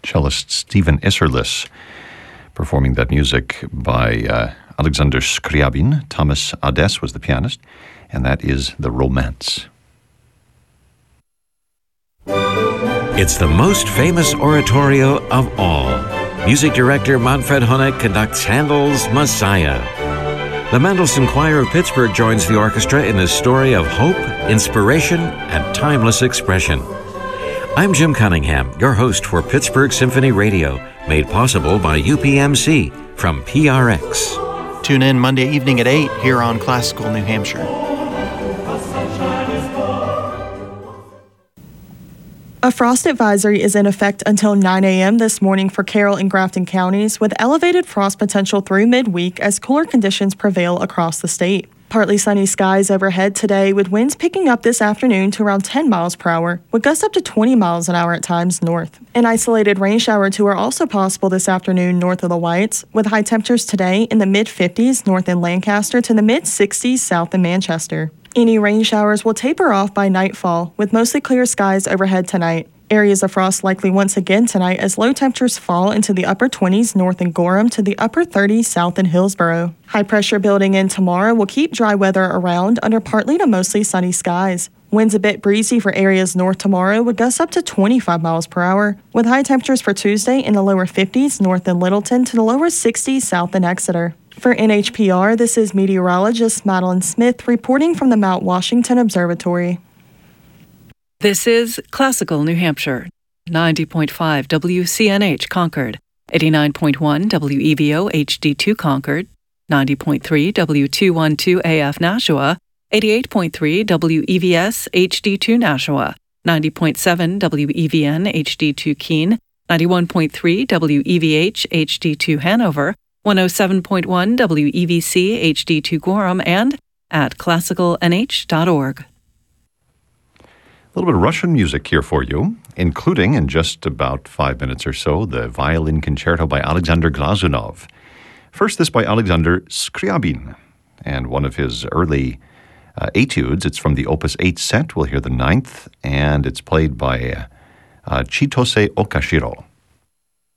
cellist Stephen Isserlis, performing that music by Alexander Scriabin. Thomas Adès was the pianist, and that is The Romance. It's the most famous oratorio of all. Music director Manfred Honeck conducts Handel's Messiah. The Mendelssohn Choir of Pittsburgh joins the orchestra in this story of hope, inspiration, and timeless expression. I'm Jim Cunningham, your host for Pittsburgh Symphony Radio, made possible by UPMC from PRX. Tune in Monday evening at 8 here on Classical New Hampshire. A frost advisory is in effect until 9 a.m. this morning for Carroll and Grafton counties, with elevated frost potential through midweek as cooler conditions prevail across the state. Partly sunny skies overhead today, with winds picking up this afternoon to around 10 miles per hour, with gusts up to 20 miles an hour at times north. An isolated rain shower or two are also possible this afternoon north of the Whites, with high temperatures today in the mid-50s north in Lancaster to the mid-60s south in Manchester. Any rain showers will taper off by nightfall, with mostly clear skies overhead tonight. Areas of frost likely once again tonight as low temperatures fall into the upper 20s north in Gorham to the upper 30s south in Hillsborough. High pressure building in tomorrow will keep dry weather around under partly to mostly sunny skies. Winds a bit breezy for areas north tomorrow with gusts up to 25 miles per hour, with high temperatures for Tuesday in the lower 50s north in Littleton to the lower 60s south in Exeter. For NHPR, this is meteorologist Madeline Smith reporting from the Mount Washington Observatory. This is Classical New Hampshire, 90.5 WCNH Concord, 89.1 WEVO HD2 Concord, 90.3 W212AF Nashua, 88.3 WEVS HD2 Nashua, 90.7 WEVN HD2 Keene, 91.3 WEVH HD2 Hanover, 107.1 WEVC HD2 Gorham, and at classicalnh.org. A little bit of Russian music here for you, including, in just about 5 minutes or so, the Violin Concerto by Alexander Glazunov. First, this by Alexander Scriabin, and one of his early etudes. It's from the Opus 8 set. We'll hear the ninth, and it's played by Chitose Okashiro.